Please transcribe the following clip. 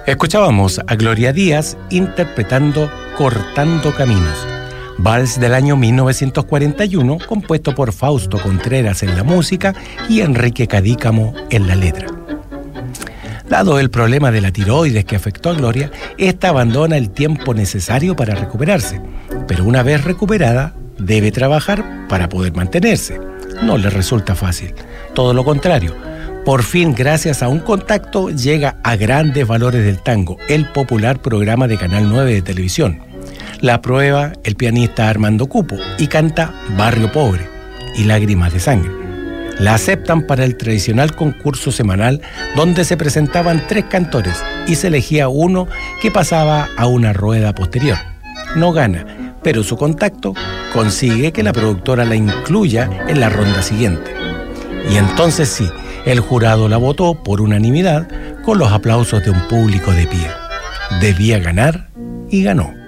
Escuchábamos a Gloria Díaz interpretando Cortando Caminos, vals del año 1941, compuesto por Fausto Contreras en la música y Enrique Cadícamo en la letra. Dado el problema de la tiroides que afectó a Gloria, esta abandona el tiempo necesario para recuperarse, pero una vez recuperada, debe trabajar para poder mantenerse. No le resulta fácil, todo lo contrario. Por fin, gracias a un contacto, llega a Grandes Valores del Tango, el popular programa de Canal 9 de televisión. La prueba el pianista Armando Cupo y canta Barrio Pobre y Lágrimas de Sangre. La aceptan para el tradicional concurso semanal donde se presentaban 3 cantores y se elegía uno que pasaba a una rueda posterior. No gana, pero su contacto consigue que la productora la incluya en la ronda siguiente. Y entonces sí, el jurado la votó por unanimidad con los aplausos de un público de pie. Debía ganar y ganó.